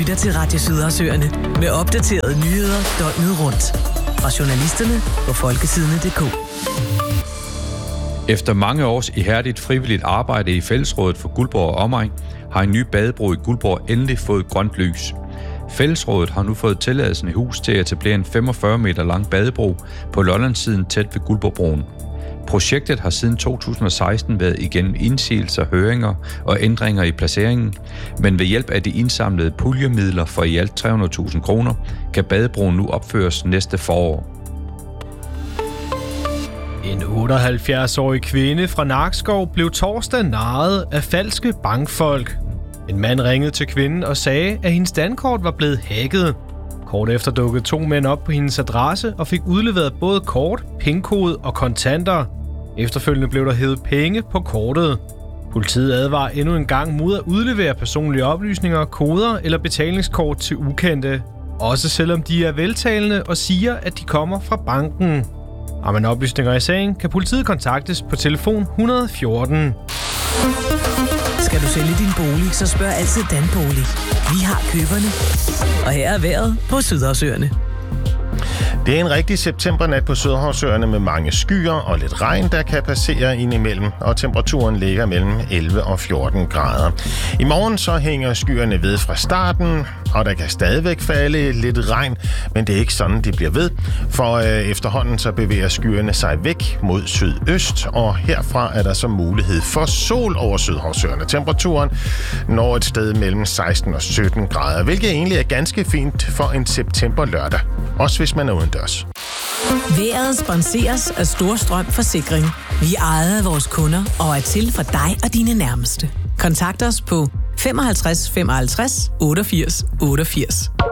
lytter til Radio Sydersøerne med opdaterede nyheder døgnet rundt. Fra journalisterne på folkesidene.dk. Efter mange års ihærdigt frivilligt arbejde i Fællesrådet for Guldborg og omegn, har en ny badebro i Guldborg endelig fået grønt lys. Fællesrådet har nu fået tilladelsen i hus til at etablere en 45 meter lang badebro på Lollandssiden tæt ved Guldborgbroen. Projektet har siden 2016 været igennem indsigelser, høringer og ændringer i placeringen, men ved hjælp af de indsamlede puljemidler for i alt 300.000 kroner, kan badebroen nu opføres næste forår. En 78-årig kvinde fra Nakskov blev torsdag narret af falske bankfolk. En mand ringede til kvinden og sagde, at hendes dankort var blevet hacket. Kort efter dukkede 2 mænd op på hendes adresse og fik udleveret både kort, PIN-kode og kontanter. Efterfølgende blev der hævet penge på kortet. Politiet advarer endnu en gang mod at udlevere personlige oplysninger, koder eller betalingskort til ukendte. Også selvom de er veltalende og siger, at de kommer fra banken. Har man oplysninger i sagen, kan politiet kontaktes på telefon 114. Skal du sælge din bolig, så spørg altid Danbolig. Vi har køberne. Og her er vejret på Sydersøerne. Det er en rigtig septembernat på Sydhavsøerne med mange skyer og lidt regn, der kan passere indimellem, og temperaturen ligger mellem 11 og 14 grader. I morgen så hænger skyerne ved fra starten, og der kan stadigvæk falde lidt regn, men det er ikke sådan, det bliver ved, for efterhånden så bevæger skyerne sig væk mod sydøst, og herfra er der så mulighed for sol over Sydhavsøerne. Temperaturen når et sted mellem 16 og 17 grader, hvilket egentlig er ganske fint for en septemberlørdag, også hvis man er udendørs. Vejret sponseres af Storstrøm Forsikring. Vi er ejet af vores kunder og er til for dig og dine nærmeste. Kontakt os på 55 55 88 88.